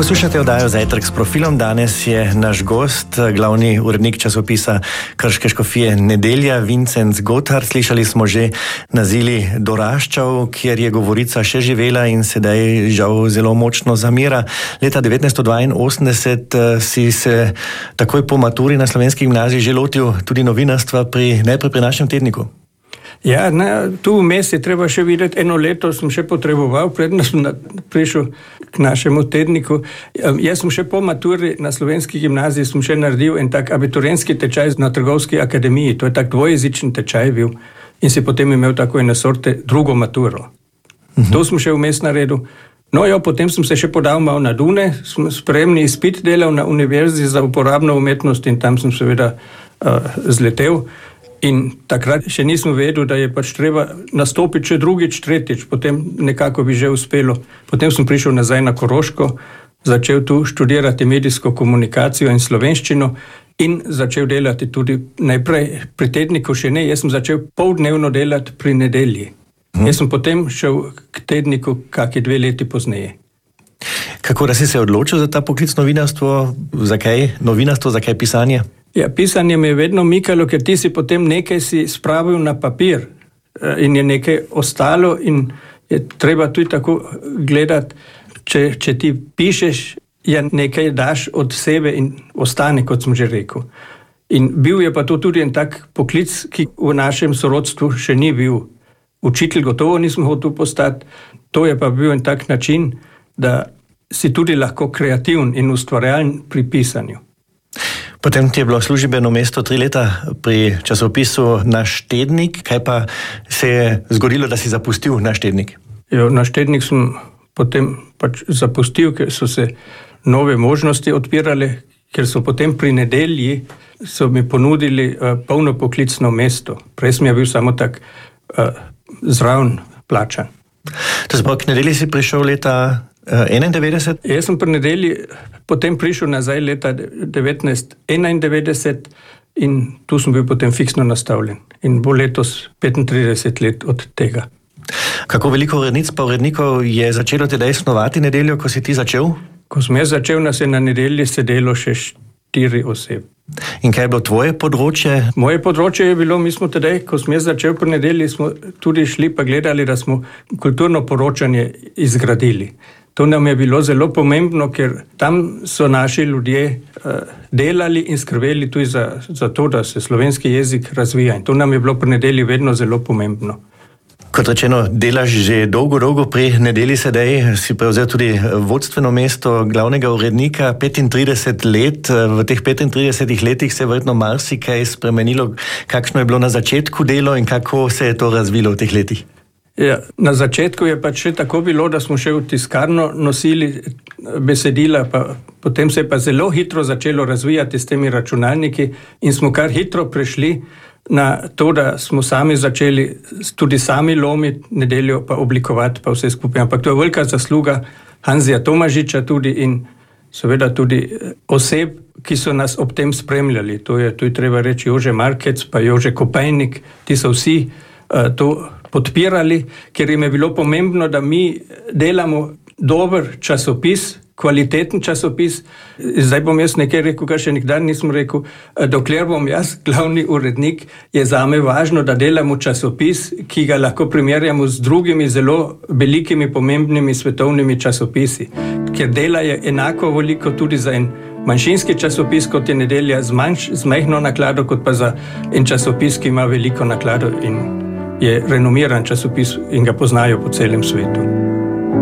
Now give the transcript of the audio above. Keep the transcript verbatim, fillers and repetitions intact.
Poslušate oddajo Zajtrk s profilom. Danes je naš gost, glavni urednik časopisa Krške škofije Nedelja, Vincenc Gothard. Slišali smo že nazili Doraščav, kjer je govorica še živela in sedaj žal zelo močno zamira. Leta devetnajststo dvainosemdeset si se takoj po maturi na slovenski gimnaziji že lotil tudi novinarstva pri, najprej pri našem tedniku. Ja, na, tu vmes je treba še videti, eno leto sem še potreboval, predno sem na, prišel k našemu tedniku. Jaz sem še po maturi na slovenski gimnaziji sem še naredil en tak abiturientski tečaj na Trgovski akademiji, to je tak dvojezičen tečaj bil in si potem imel tako ene sorte drugo maturo. Uh-huh. To sem še vmes naredil. No jo, potem sem se še podal malo na Dune, sem sprejemni izpit delal na Univerzi za uporabno umetnost in tam sem seveda uh, zletel. In takrat še nismo vedeli, da je pač treba nastopiti še drugič, tretjič, potem nekako bi že uspelo. Potem sem prišel nazaj na Koroško, začel tu študirati medijsko komunikacijo in slovenščino in začel delati tudi najprej pri tedniku še ne, jaz sem začel poldnevno delati pri Nedelji. Hmm. Jaz sem potem šel k tedniku kaki dve leti pozneje. Kako da si se odločil za ta poklic novinarstvo? Zakaj novinarstvo, zakaj pisanje? Ja, pisanje me je vedno mikalo, ker ti si potem nekaj si spravil na papir in je nekaj ostalo in je treba tudi tako gledati, če, če ti pišeš, ja nekaj daš od sebe in ostane, kot sem že rekel. In bil je pa to tudi en tak poklic, ki v našem sorodstvu še ni bil. Učitelj gotovo nisem hotel postati, to je pa bil en tak način, da si tudi lahko kreativen in ustvarjalen pri pisanju. Potem ti je bilo službeno mesto tri leta pri časopisu Naš tednik. Kaj pa se je zgodilo, da si zapustil Naš tednik? Jo, Naš tednik sem potem pač zapustil, ker so se nove možnosti odpirale, ker so potem pri Nedelji so mi ponudili uh, polno poklicno mesto. Prej sem ja bil samo tak uh, zraven plačan. To se pravi, k Nedelji si prišel leta enaindevetdeset? Jaz sem pri Nedelji potem prišel nazaj leta devetnajststo enaindevetdeset in tu sem bil potem fiksno nastavljen. In bo letos petintrideset let od tega. Kako veliko urednic pa urednikov je začelo tedaj snovati Nedeljo, ko si ti začel? Ko sem jaz začel, nas je na Nedelji sedelo še štiri osebe. In kaj je bilo tvoje področje? Moje področje je bilo, mi smo tedaj, ko sem jaz začel pri Nedelji, smo tudi šli pa gledali, da smo kulturno poročanje izgradili. To nam je bilo zelo pomembno, ker tam so naši ljudje uh, delali in skrbeli tudi za, za to, da se slovenski jezik razvija. In to nam je bilo pri Nedelji vedno zelo pomembno. Kot rečeno, delaš že dolgo, dolgo pri Nedelji sedaj, si prevzel tudi vodstveno mesto glavnega urednika, petintrideset let. V teh petintridesetih letih se je verjetno marsikaj spremenilo. Kakšno je bilo na začetku delo in kako se je to razvilo v teh letih? Ja, na začetku je pač še tako bilo, da smo še v tiskarno nosili besedila, pa potem se je pa zelo hitro začelo razvijati s temi računalniki in smo kar hitro prešli na to, da smo sami začeli tudi sami lomiti Nedeljo, pa oblikovati pa vse skupaj. Ampak to je velika zasluga Hanzija Tomažiča tudi in seveda tudi oseb, ki so nas ob tem spremljali. To je, to je treba reči Jože Markec, pa Jože Kopejnik, ti so vsi uh, to podpirali, ker jim je bilo pomembno, da mi delamo dober časopis, kvaliteten časopis. Zdaj bom jaz nekaj rekel, kar še nikdar nisem rekel. Dokler bom jaz glavni urednik, je zame važno, da delamo časopis, ki ga lahko primerjamo z drugimi zelo velikimi, pomembnimi svetovnimi časopisi. Ker dela je enako veliko tudi za en manjšinski časopis, kot je Nedelja, z, manjš, z majhno naklado, kot pa za en časopis, ki ima veliko naklado in je renomiran časopis in ga poznajo po celem svetu.